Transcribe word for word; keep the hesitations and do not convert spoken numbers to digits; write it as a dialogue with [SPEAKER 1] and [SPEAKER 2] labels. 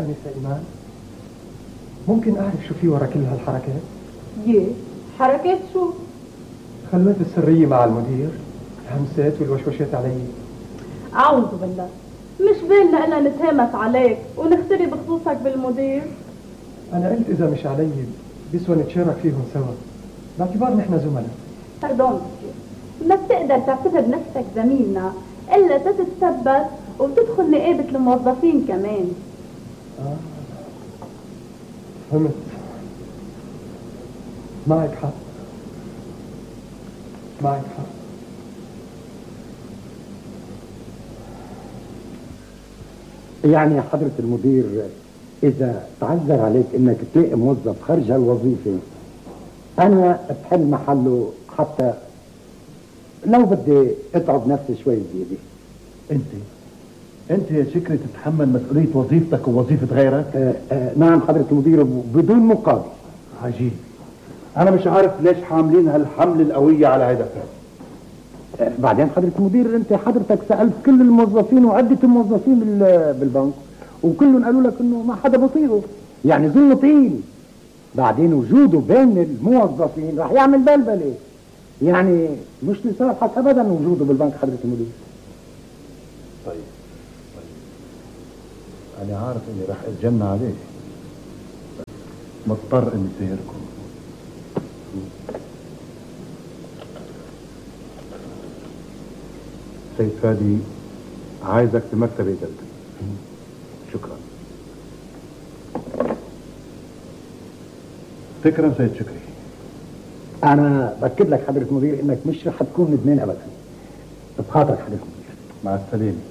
[SPEAKER 1] أنسة إيمان، ممكن أعرف شو في ورا كل هالحركات؟
[SPEAKER 2] يه حركات شو؟
[SPEAKER 1] خلوات السرية مع المدير، الهمسات والوشوشات علي.
[SPEAKER 2] أعوذ بالله، مش بالنا إلا نتهمس عليك ونختري بخصوصك بالمدير؟
[SPEAKER 1] أنا قلت إذا مش علي بيسوى نتشارك فيهم سوا، باعتبار نحن زملاء.
[SPEAKER 2] باردون، ما بتقدر تعتبر نفسك زميلنا إلا تتثبت وتدخل نقابة الموظفين كمان.
[SPEAKER 1] آه فهمت، معك حق، معك حق.
[SPEAKER 3] يعني يا حضرة المدير، إذا تعذر عليك إنك تلاقي موظف خارج هالوظيفة أنا بحل محله، حتى لو بدي أتعب نفسي شوي زيادة.
[SPEAKER 4] أنت أنت يا شكري تتحمل مسؤولية وظيفتك ووظيفة غيرك؟
[SPEAKER 3] آه آه نعم حضرة المدير، بدون مقابل.
[SPEAKER 4] عجيب، أنا مش عارف ليش حاملين هالحمل القوية على هيدا الفرد.
[SPEAKER 3] آه بعدين حضرة المدير، أنت حضرتك سألت كل الموظفين وعدة الموظفين بالبنك وكلهم قالوا لك إنه ما حدا بطيقه، يعني ظلم طيل. بعدين وجوده بين الموظفين راح يعمل بلبلة، يعني مش لصالحك أبدا وجوده بالبنك حضرة المدير.
[SPEAKER 4] طيب طيب أنا عارف إني راح أتجنى عليه، مضطر إني سهركم. سيد فادي عايزك في مكتب إدارتي. شكرا. فكرا سيد شكري،
[SPEAKER 3] أنا بأكد لك حضرة المدير إنك مش رح تكون ندمان أبدا. بخاطرك حضرة المدير.
[SPEAKER 4] مع السلامة.